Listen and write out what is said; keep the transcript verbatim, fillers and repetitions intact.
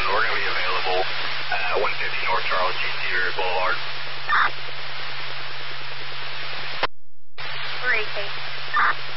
We're going to be available at one fifty North Charles G. Boulevard.